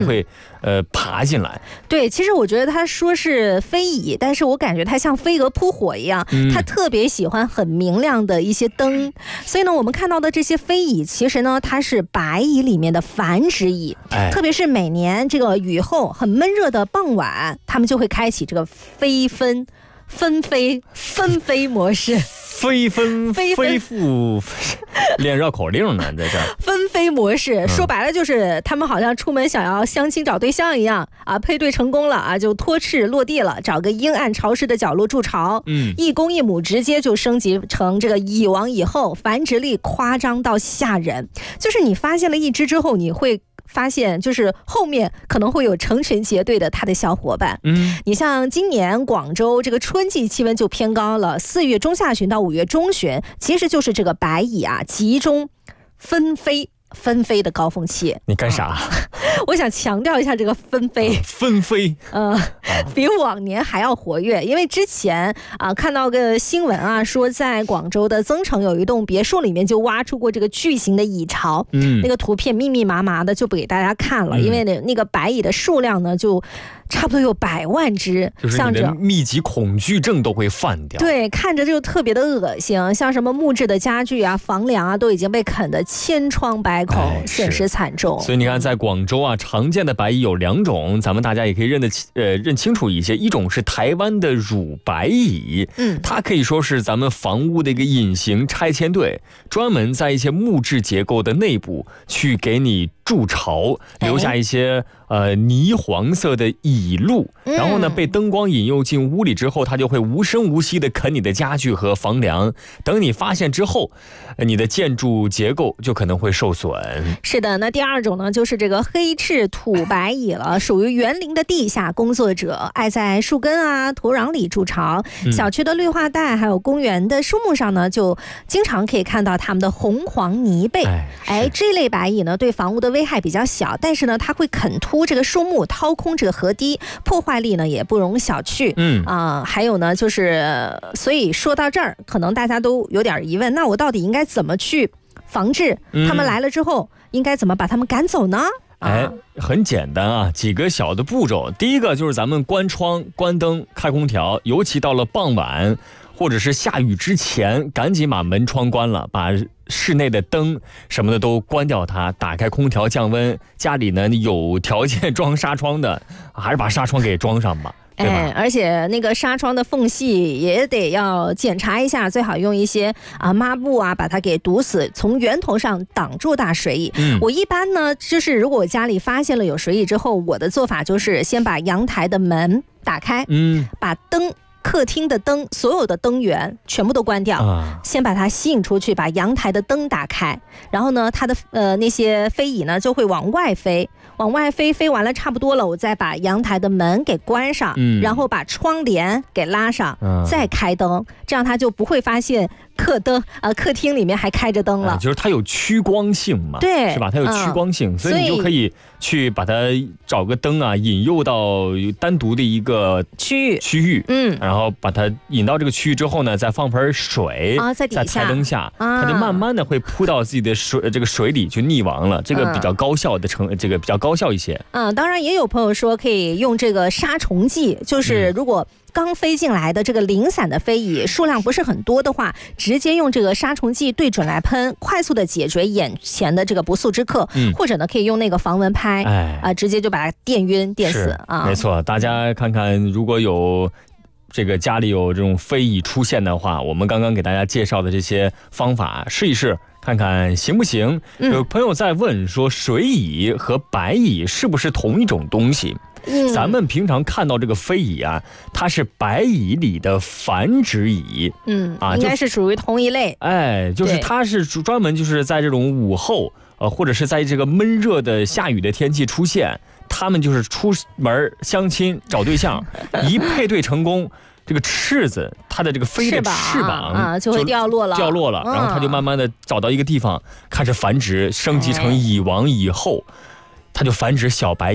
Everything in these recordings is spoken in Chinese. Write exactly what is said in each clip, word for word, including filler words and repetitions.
会呃爬进来。 对，其实我觉得他说是飞蚁，但是我感觉它像飞蛾扑火一样， 嗯、 它特别喜欢很明亮的一些灯，所以呢，我们看到的这些飞蚁，其实呢，它是白蚁里面的繁殖蚁， 哎、 特别是每年这个雨后很闷热的傍晚，它们就会开启这个飞分。分飞分飞模式， 飞分飞复，练绕口令呢，在这儿。 分飞模式说白了就是他们好像出门想要相亲找对象一样啊，配对成功了啊，就脱翅落地了，找个阴暗潮湿的角落筑巢。嗯，一公一母直接就升级成这个蚁王以后，繁殖力夸张到吓人。就是你发现了一只之后，你会发现就是后面可能会有成群结队的他的小伙伴。嗯，你像今年广州这个春季气温就偏高了，四月中下旬到五月中旬，其实就是这个白蚁啊集中分飞分飞的高峰期。 你干啥？啊、 我想强调一下这个分飞， 啊、分飞， 呃，比往年还要活跃。因为之前啊看到个新闻啊，说在广州的增城有一栋别墅里面就挖出过这个巨型的蚁巢，嗯，那个图片密密麻麻的就不给大家看了，嗯、因为那那个白蚁的数量呢就差不多有百万只， 就是你的密集恐惧症都会犯掉。 对，看着就特别的恶心，像什么木质的家具啊、房梁啊，都已经被啃得千疮百孔，哎、损失惨重。 所以你看，在广州啊，常见的白蚁有两种，咱们大家也可以认得呃认清楚一些。一种是台湾的乳白蚁，嗯，它可以说是咱们房屋的一个隐形拆迁队，专门在一些木质结构的内部去给你筑巢，留下一些、哎、呃泥黄色的蚁路，然后呢被灯光引诱进屋里之后，它就会无声无息的啃你的家具和房梁。等你发现之后，你的建筑结构就可能会受损。 是的，那第二种呢，就是这个黑翅土白蚁了，属于园林的地下工作者，爱在树根啊、土壤里筑巢。嗯、小区的绿化带还有公园的树木上呢，就经常可以看到它们的红黄泥背。哎，哎这类白蚁呢，对房屋的危害比较小，但是呢，它会啃秃这个树木，掏空这个河堤，破坏力呢也不容小觑。嗯啊、呃，还有呢，就是所以说到这儿，可能大家都有点疑问，那我到底应该怎么去防治？他们来了之后，嗯、应该怎么把他们赶走呢？ 哎，很简单啊，几个小的步骤。第一个就是咱们关窗、关灯、开空调，尤其到了傍晚或者是下雨之前，赶紧把门窗关了，把室内的灯什么的都关掉它，打开空调降温。家里呢有条件装纱窗的，还是把纱窗给装上吧。 哎，而且那个纱窗的缝隙也得要检查一下，最好用一些啊抹布啊把它给堵死，从源头上挡住大水蚁。嗯、我一般呢，就是如果我家里发现了有水蚁之后，我的做法就是先把阳台的门打开，嗯，把灯。客厅的灯，所有的灯源全部都关掉，啊、先把它吸引出去，把阳台的灯打开，然后呢，它的呃那些飞蚁呢就会往外飞，往外飞，飞完了差不多了，我再把阳台的门给关上，嗯、然后把窗帘给拉上，啊、再开灯，这样它就不会发现客灯呃客厅里面还开着灯了， 啊、就是它有趋光性嘛， 对， 是吧？它有趋光性，嗯、所以你就可以去把它找个灯啊，引诱到单独的一个区域区域，嗯。然后把它引到这个区域之后呢，再放盆水啊，在底下，在台灯下，啊、它就慢慢的会扑到自己的水这个水里去溺亡了。这个比较高效的成，嗯、这个比较高效一些。 嗯，当然也有朋友说可以用这个杀虫剂，就是如果刚飞进来的这个零散的飞蚁数量不是很多的话，直接用这个杀虫剂对准来喷，快速的解决眼前的这个不速之客。嗯、或者呢，可以用那个防蚊拍，哎啊，直接就把它电晕电死啊。 没错，大家看看，如果有这个家里有这种飞蚁出现的话，我们刚刚给大家介绍的这些方法试一试，看看行不行。嗯、有朋友在问说，水蚁和白蚁是不是同一种东西？嗯、咱们平常看到这个飞蚁啊，它是白蚁里的繁殖蚁， 嗯啊，应该是属于同一类。 哎，就是它是专门就是在这种午后，呃，或者是在这个闷热的下雨的天气出现，他们就是出门相亲找对象，一配对成功。这个翅子，它的这个飞的翅膀啊就会掉落了， 掉落了，然后它就慢慢的找到一个地方开始繁殖，升级成蚁王以后，它就繁殖小白蚁。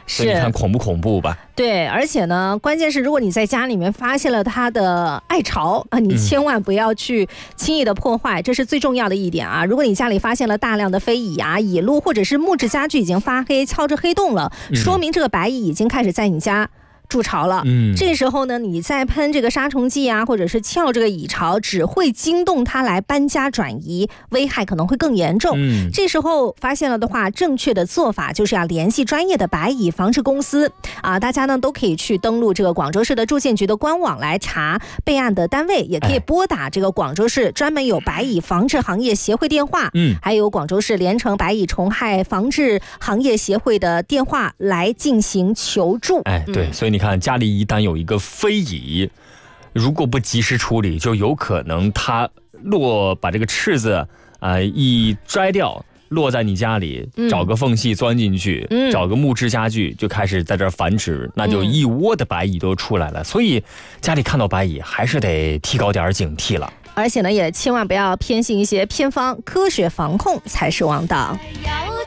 所以你看恐不恐怖吧？ 对，而且呢，关键是如果你在家里面发现了它的爱巢啊，你千万不要去轻易的破坏，这是最重要的一点啊。如果你家里发现了大量的飞蚁啊、蚁鹿，或者是木质家具已经发黑、敲着黑洞了，说明这个白蚁已经开始在你家筑巢了。嗯，这时候呢，你再喷这个杀虫剂啊，或者是撬这个蚁巢，只会惊动它来搬家转移，危害可能会更严重。嗯，这时候发现了的话，正确的做法就是要联系专业的白蚁防治公司啊。大家呢都可以去登录这个广州市的住建局的官网来查备案的单位，也可以拨打这个广州市专门有白蚁防治行业协会电话，嗯，还有广州市连城白蚁虫害防治行业协会的电话来进行求助。 哎，对，嗯，所以你看家里一旦有一个飞蚁，如果不及时处理，就有可能它落把这个翅子啊、呃、一摘掉，落在你家里，找个缝隙钻进去，嗯，找个木质家具就开始在这儿繁殖，那就一窝的白蚁都出来了。嗯，所以家里看到白蚁还是得提高点警惕了。 而且呢，也千万不要偏信一些偏方，科学防控才是王道。